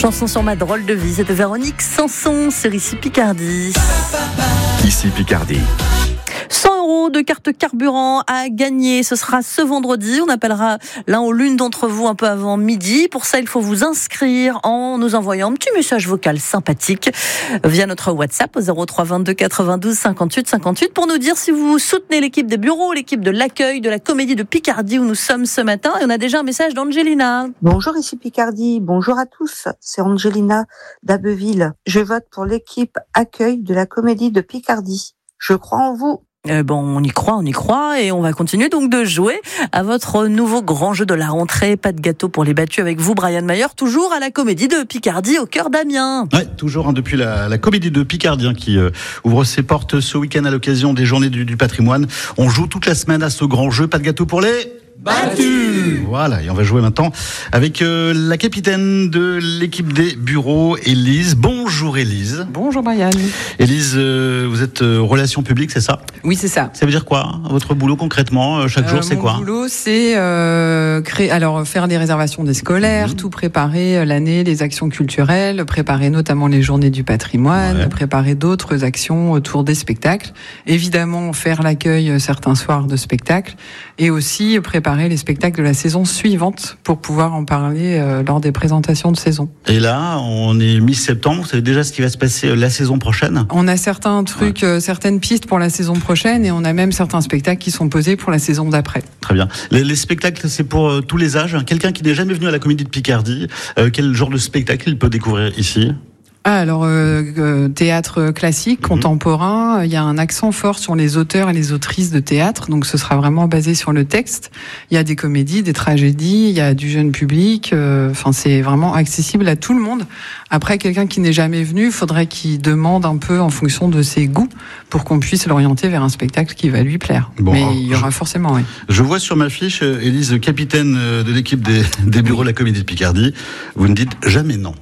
Chanson sur ma drôle de vie, c'était Véronique Sanson, c'est ici Picardie. Ici Picardie. 100 € de carte carburant à gagner. Ce sera ce vendredi. On appellera l'un ou l'une d'entre vous un peu avant midi. Pour ça, il faut vous inscrire en nous envoyant un petit message vocal sympathique via notre WhatsApp au 03 22 92 58 58 pour nous dire si vous soutenez l'équipe des bureaux, l'équipe de l'accueil de la Comédie de Picardie où nous sommes ce matin. Et on a déjà un message d'Angelina. Bonjour, ici Picardie. Bonjour à tous. C'est Angelina d'Abbeville. Je vote pour l'équipe accueil de la Comédie de Picardie. Je crois en vous. On y croit et on va continuer donc de jouer à votre nouveau grand jeu de la rentrée. Pas de gâteau pour les battus avec vous, Brian Mayer, toujours à la Comédie de Picardie au cœur d'Amiens. Ouais, toujours depuis la Comédie de Picardie qui ouvre ses portes ce week-end à l'occasion des Journées du patrimoine. On joue toute la semaine à ce grand jeu. Pas de gâteau pour les battus. Voilà, et on va jouer maintenant avec la capitaine de l'équipe des bureaux, Élise. Bonjour Élise. Bonjour Brian. Élise, vous êtes relations publiques, c'est ça ? Oui, c'est ça. Ça veut dire quoi, votre boulot concrètement, chaque jour, c'est quoi ? Mon boulot, c'est faire des réservations des scolaires, tout préparer l'année, les actions culturelles, préparer notamment les Journées du patrimoine, préparer d'autres actions autour des spectacles. Évidemment, faire l'accueil certains soirs de spectacles et aussi préparer les spectacles de la saison suivante pour pouvoir en parler lors des présentations de saison. Et là, on est mi-septembre, vous savez déjà ce qui va se passer la saison prochaine ? On a certains trucs, certaines pistes pour la saison prochaine et on a même certains spectacles qui sont posés pour la saison d'après. Très bien. Les spectacles, c'est pour tous les âges. Quelqu'un qui n'est jamais venu à la Comédie de Picardie, quel genre de spectacle il peut découvrir ici ? Alors, théâtre classique, contemporain, il y a un accent fort sur les auteurs et les autrices de théâtre, donc ce sera vraiment basé sur le texte. Il y a des comédies, des tragédies, il y a du jeune public, c'est vraiment accessible à tout le monde. Après, quelqu'un qui n'est jamais venu, il faudrait qu'il demande un peu en fonction de ses goûts pour qu'on puisse l'orienter vers un spectacle qui va lui plaire. Bon, mais il y aura forcément, oui. Je vois sur ma fiche, Élise, capitaine de l'équipe des bureaux de la Comédie de Picardie, vous ne dites jamais non.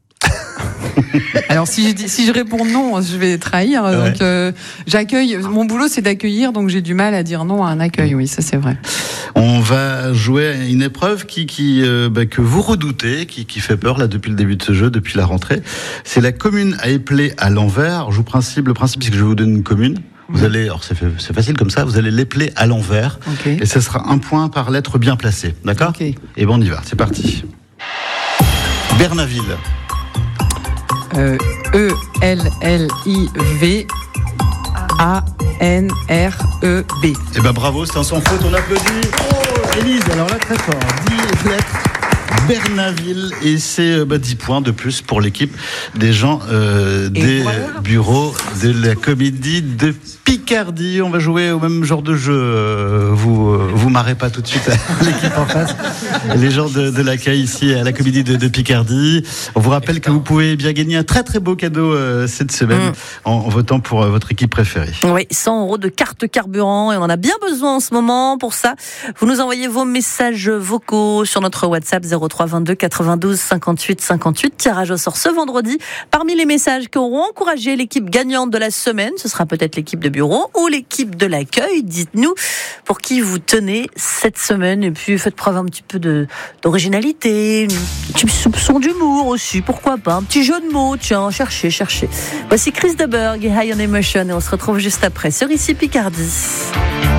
Alors si je réponds non, je vais trahir. Ouais. Donc j'accueille. Mon boulot c'est d'accueillir, donc j'ai du mal à dire non à un accueil. Oui, ça c'est vrai. On va jouer à une épreuve que vous redoutez, qui fait peur là depuis le début de ce jeu, depuis la rentrée. C'est la commune à épeler à l'envers. Le principe c'est que je vais vous donner une commune. Vous allez, alors c'est facile comme ça, vous allez l'épeler à l'envers, et ce sera un point par lettre bien placée, d'accord ? Et on y va. C'est parti. Bernaville. E-L-L-I-V-A-N-R-E-B. Eh ben bravo, c'est un sans faute, on applaudit. Oh, Élise, alors là très fort, 10 lettres. Bernaville, et c'est 10 points de plus pour l'équipe des gens des bureaux de la Comédie de Picardie. On va jouer au même genre de jeu. Vous marrez pas tout de suite l'équipe en face. Les gens de l'accueil ici à la Comédie de Picardie. On vous rappelle que vous pouvez bien gagner un très très beau cadeau cette semaine en votant pour votre équipe préférée. Oui, 100 € de carte carburant et on en a bien besoin en ce moment. Pour ça, vous nous envoyez vos messages vocaux sur notre WhatsApp 03 22 92 58 58. Tirage au sort ce vendredi. Parmi les messages qui auront encouragé l'équipe gagnante de la semaine, ce sera peut-être l'équipe de bureau ou l'équipe de l'accueil. Dites-nous pour qui vous tenez cette semaine et puis faites preuve un petit peu d'originalité, un petit soupçon d'humour aussi, pourquoi pas, un petit jeu de mots, tiens, cherchez. Voici Chris de Burgh et High on Emotion et on se retrouve juste après sur Ici Picardie.